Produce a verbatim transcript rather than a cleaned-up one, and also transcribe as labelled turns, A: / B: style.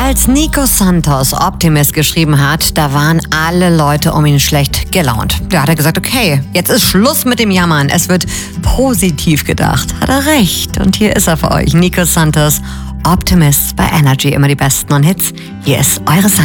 A: Als Nico Santos Optimist geschrieben hat, da waren alle Leute um ihn schlecht gelaunt. Da hat er gesagt, okay, jetzt ist Schluss mit dem Jammern. Es wird positiv gedacht. Hat er recht. Und hier ist er für euch, Nico Santos, Optimist bei Energy. Immer die besten Hits. Hier ist eure Sunny.